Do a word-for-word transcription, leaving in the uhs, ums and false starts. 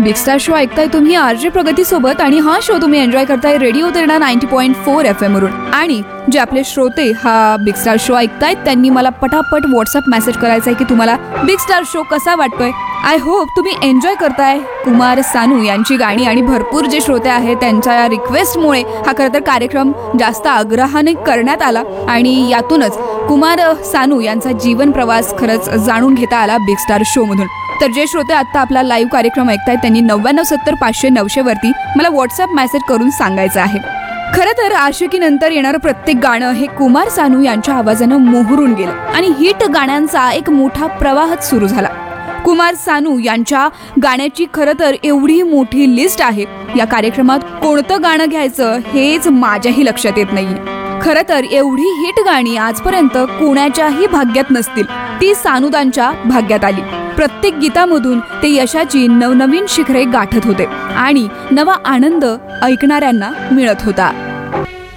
Big star show ऐकताय तुम्ही RJ प्रगती सोबत आणि हा शो तुम्ही एन्जॉय करताय radio Terna ninety point four F M वरून. आणि जे आपले श्रोते हा बिग स्टार शो ऐकतायत त्यांनी मला पटापट व्हॉट्सअप मेसेज करायचा आहे की तुम्हाला बिग स्टार शो कसा वाटतोय. आय होप तुम्ही एन्जॉय करताय कुमार सानू यांची गाणी आणि भरपूर जे श्रोते आहेत त्यांच्या या रिक्वेस्टमुळे हा खरं तर कार्यक्रम जास्त आग्रहाने करण्यात आला आणि यातूनच कुमार सानू यांचा जीवन प्रवास खरंच जाणून घेता आला बिग स्टार शो मधून. तर जे श्रोते आता आपला लाईव्ह कार्यक्रम ऐकतायत त्यांनी नव्याण्णव सत्तर पाचशे नऊशे वरती मला व्हॉट्सअप मेसेज करून सांगायचं आहे. खरं तर आशिकीनंतर येणारं प्रत्येक गाणं हे कुमार सानू यांच्या आवाजानं मोहरून गेलं आणि हिट गाण्यांचा एक मोठा प्रवाहच सुरू झाला. कुमार सानू यांच्या गाण्याची खरं तर एवढी मोठी लिस्ट आहे, या कार्यक्रमात कोणतं गाणं घ्यायचं हेच माझ्याही लक्षात येत नाहीये. खरं तर एवढी हिट गाणी आजपर्यंत कोणाच्याही भाग्यात नसतील, ती सानूदांच्या भाग्यात आली. प्रत्येक गीतामधून ते यशाची नवनवीन शिखरे गाठत होते आणि नवा आनंद ऐकणाऱ्यांना मिळत होता.